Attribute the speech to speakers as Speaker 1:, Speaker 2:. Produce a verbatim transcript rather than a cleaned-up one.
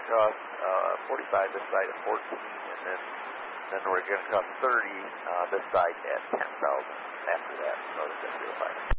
Speaker 1: cost uh, forty-five this side at fourteen, and then then we're going to cost thirty uh, this side at ten thousand after that. So that's